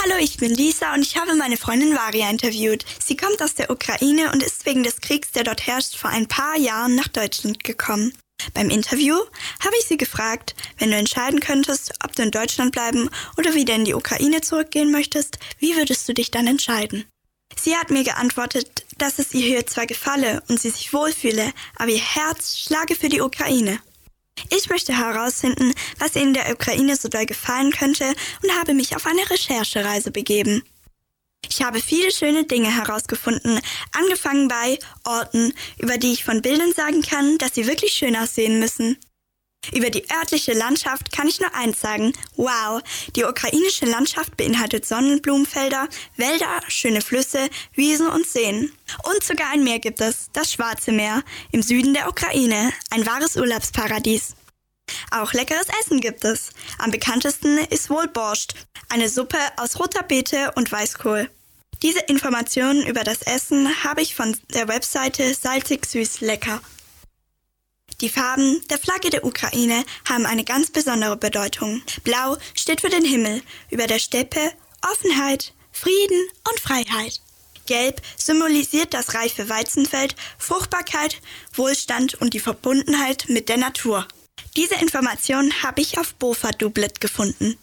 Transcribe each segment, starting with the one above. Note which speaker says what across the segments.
Speaker 1: Hallo, ich bin Lisa und ich habe meine Freundin Varia interviewt. Sie kommt aus der Ukraine und ist wegen des Kriegs, der dort herrscht, vor ein paar Jahren nach Deutschland gekommen. Beim Interview habe ich sie gefragt, wenn du entscheiden könntest, ob du in Deutschland bleiben oder wieder in die Ukraine zurückgehen möchtest, wie würdest du dich dann entscheiden? Sie hat mir geantwortet, dass es ihr hier zwar gefalle und sie sich wohlfühle, aber ihr Herz schlage für die Ukraine. Ich möchte herausfinden, was ihr in der Ukraine so doll gefallen könnte und habe mich auf eine Recherchereise begeben. Ich habe viele schöne Dinge herausgefunden, angefangen bei Orten, über die ich von Bildern sagen kann, dass sie wirklich schön aussehen müssen. Über die örtliche Landschaft kann ich nur eins sagen: Wow, die ukrainische Landschaft beinhaltet Sonnenblumenfelder, Wälder, schöne Flüsse, Wiesen und Seen. Und sogar ein Meer gibt es, das Schwarze Meer, im Süden der Ukraine, ein wahres Urlaubsparadies. Auch leckeres Essen gibt es. Am bekanntesten ist wohl Borscht, eine Suppe aus roter Beete und Weißkohl. Diese Informationen über das Essen habe ich von der Webseite Salzig Süß Lecker. Die Farben der Flagge der Ukraine haben eine ganz besondere Bedeutung. Blau steht für den Himmel, über der Steppe Offenheit, Frieden und Freiheit. Gelb symbolisiert das reife Weizenfeld, Fruchtbarkeit, Wohlstand und die Verbundenheit mit der Natur. Diese Informationen habe ich auf Bofa-Doublet gefunden.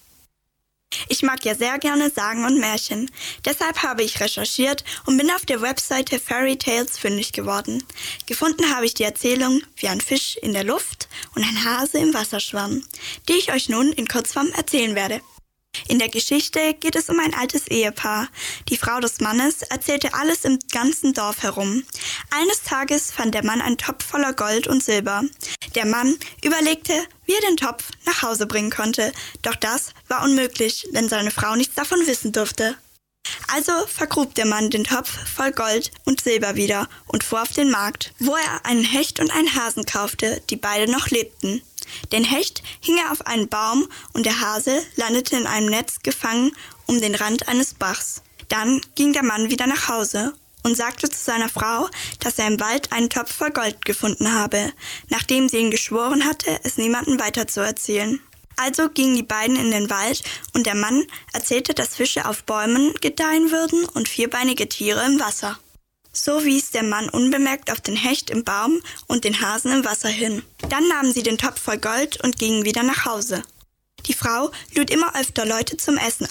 Speaker 1: Ich mag ja sehr gerne Sagen und Märchen. Deshalb habe ich recherchiert und bin auf der Webseite Fairy Tales fündig geworden. Gefunden habe ich die Erzählung Wie ein Fisch in der Luft und ein Hase im Wasser schwamm, die ich euch nun in Kurzform erzählen werde. In der Geschichte geht es um ein altes Ehepaar. Die Frau des Mannes erzählte alles im ganzen Dorf herum. Eines Tages fand der Mann einen Topf voller Gold und Silber. Der Mann überlegte, wie er den Topf nach Hause bringen konnte, doch das war unmöglich, denn seine Frau nichts davon wissen durfte. Also vergrub der Mann den Topf voll Gold und Silber wieder und fuhr auf den Markt, wo er einen Hecht und einen Hasen kaufte, die beide noch lebten. Den Hecht hing er auf einen Baum und der Hase landete in einem Netz gefangen um den Rand eines Bachs. Dann ging der Mann wieder nach Hause und sagte zu seiner Frau, dass er im Wald einen Topf voll Gold gefunden habe, nachdem sie ihn geschworen hatte, es niemandem weiterzuerzählen. Also gingen die beiden in den Wald und der Mann erzählte, dass Fische auf Bäumen gedeihen würden und vierbeinige Tiere im Wasser. So wies der Mann unbemerkt auf den Hecht im Baum und den Hasen im Wasser hin. Dann nahmen sie den Topf voll Gold und gingen wieder nach Hause. Die Frau lud immer öfter Leute zum Essen